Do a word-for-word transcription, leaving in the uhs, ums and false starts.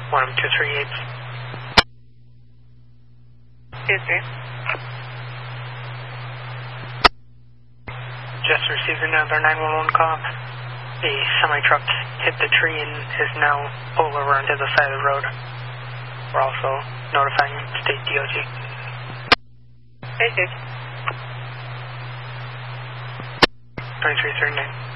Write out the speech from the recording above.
one two three eight. Two three. Just received another nine one one call. A semi-truck hit the tree and is now pulled over onto the side of the road. We're also notifying state D O T. Hey, dude. twenty-three thirty-nine.